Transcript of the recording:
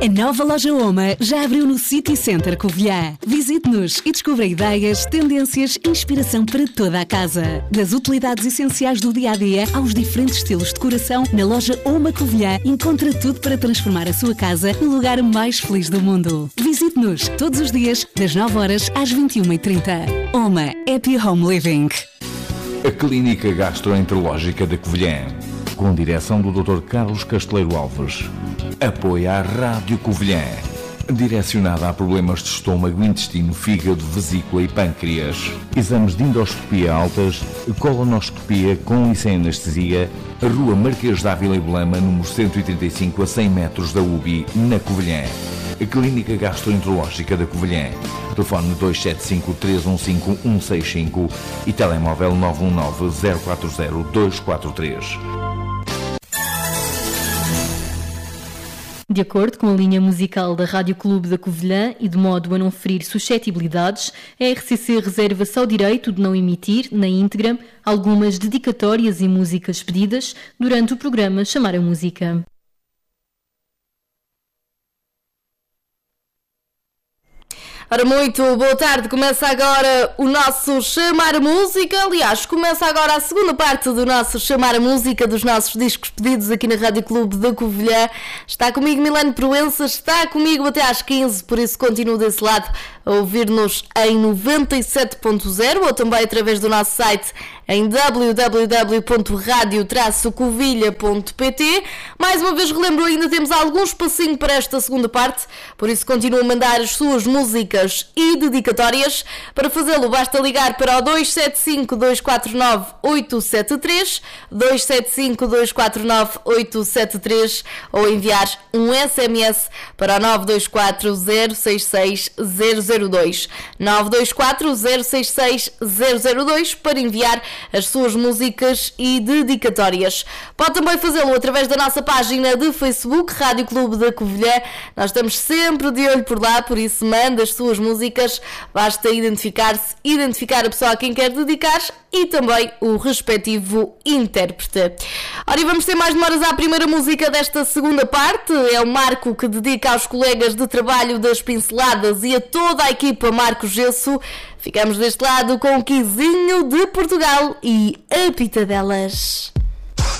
A nova loja Oma já abriu no City Center Covilhã. Visite-nos e descubra ideias, tendências e inspiração para toda a casa. Das utilidades essenciais do dia-a-dia aos diferentes estilos de decoração, na loja Oma Covilhã encontra tudo para transformar a sua casa no lugar mais feliz do mundo. Visite-nos todos os dias, das 9 horas às 21h30. Oma Happy Home Living. A Clínica Gastroenterológica da Covilhã, com direção do Dr. Carlos Casteleiro Alves. Apoia a Rádio Covilhã, direcionada a problemas de estômago, intestino, fígado, vesícula e pâncreas. Exames de endoscopia altas, colonoscopia com e sem anestesia. Rua Marquês de Ávila e Belema, número 185, a 100 metros da UBI, na Covilhã. A Clínica Gastroenterológica da Covilhã. Telefone 275-315-165 e telemóvel 919-040-243. De acordo com a linha musical da Rádio Clube da Covilhã e de modo a não ferir suscetibilidades, a RCC reserva-se ao direito de não emitir, na íntegra, algumas dedicatórias e músicas pedidas durante o programa Chamar a Música. Ora, muito boa tarde, começa agora o nosso Chamar a Música. Aliás, começa agora a segunda parte do nosso Chamar a Música, dos nossos discos pedidos aqui na Rádio Clube da Covilhã. Está comigo Milano Proença, está comigo até às 15, por isso continuo desse lado a ouvir-nos em 97.0 ou também através do nosso site em www.radio-covilha.pt. Mais uma vez relembro, ainda temos algum espacinho para esta segunda parte, por isso continuo a mandar as suas músicas e dedicatórias. Para fazê-lo basta ligar para o 275-249-873, 275-249-873 ou enviar um SMS para o 924-066-002, 924-066-002 para enviar as suas músicas e dedicatórias. Pode também fazê-lo através da nossa página de Facebook, Rádio Clube da Covilhã. Nós estamos sempre de olho por lá, por isso manda as suas músicas, basta identificar-se, identificar a pessoa a quem quer dedicar e também o respectivo intérprete. Ora, e vamos ter mais demoras à primeira música desta segunda parte. É o Marco que dedica aos colegas de trabalho das Pinceladas e a toda a equipa Marco Gesso. Ficamos deste lado com o Quizinho de Portugal e a Pitadelas.